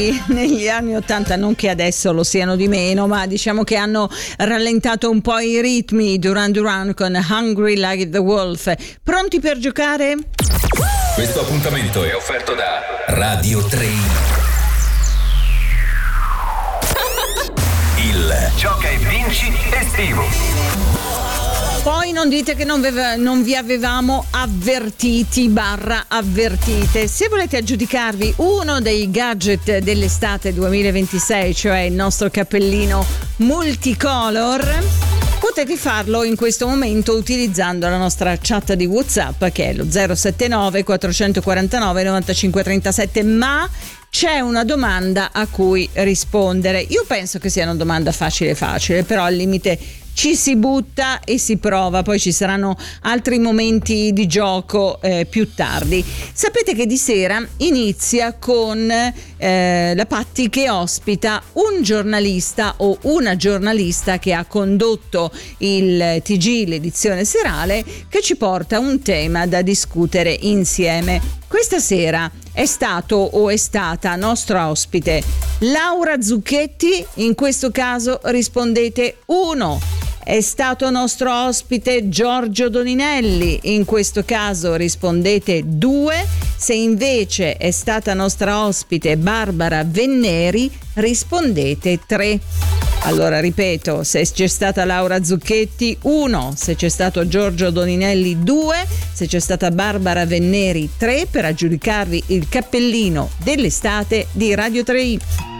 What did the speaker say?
negli anni 80, non che adesso lo siano di meno, ma diciamo che hanno rallentato un po' i ritmi. Duran Duran con Hungry Like the Wolf. Pronti per giocare? Questo appuntamento è offerto da Radio 3. Il Gioca e Vinci estivo. Poi non dite che non vi avevamo avvertite. Se volete aggiudicarvi uno dei gadget dell'estate 2026, cioè il nostro cappellino multicolor, potete farlo in questo momento utilizzando la nostra chat di WhatsApp, che è lo 079 449 9537. Ma c'è una domanda a cui rispondere. Io penso che sia una domanda facile, però al limite ci si butta e si prova, poi ci saranno altri momenti di gioco più tardi. Sapete che di sera inizia con la Patti che ospita un giornalista o una giornalista che ha condotto il TG, l'edizione serale, che ci porta un tema da discutere insieme. Questa sera è stato o è stata nostra ospite Laura Zucchetti. In questo caso rispondete 1. È stato nostro ospite Giorgio Doninelli. In questo caso rispondete 2. Se invece è stata nostra ospite Barbara Venneri, rispondete 3. Allora ripeto, se c'è stata Laura Zucchetti 1, se c'è stato Giorgio Doninelli 2, se c'è stata Barbara Venneri 3, per aggiudicarvi il cappellino dell'estate di Radio 3.